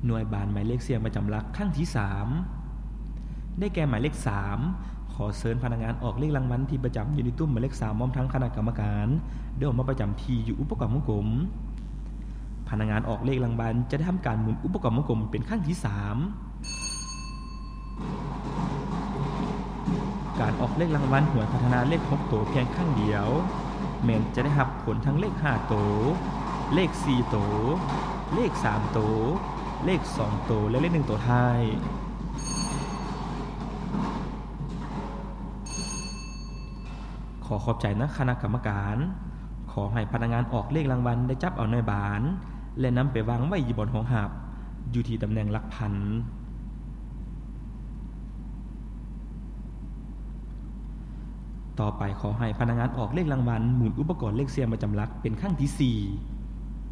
หน่วยบานหมายเลขเสียงประจำหลักครั้งที่3ได้แก่หมายเลข3ขอเชิญพนักงานออกเลขรางวัลที่ประจำอยู่ในตุ้มหมายเลข3พร้อมทั้งคณะกรรมการเดินมาประจำที่อยู่อุปกรณ์วงกลมพนักงานออกเลขรางวัลจะได้ทำการหมุนอุปกรณ์วงกลมเป็นครั้งที่3การออกเลขรางวัลหวยพัฒนาเลข6ตัวเพียงครั้งเดียวแม้นจะได้รับผลทั้งเลข5ตัวเลข4ตัวเลข3ตัวเลข2ตัวและเลข1ตัวท้ายขอขอบใจนะคณะกรรมการขอให้พนักงานออกเลขรางวัลได้จับเอาในบานและนำไปวางไว้อยู่บนห้องหับอยู่ที่ตำแหน่งหลักพันต่อไปขอให้พนักงานออกเลขรางวัลหมุนอุปกรณ์เลขเสียงประจำหลักเป็นครั้งที่4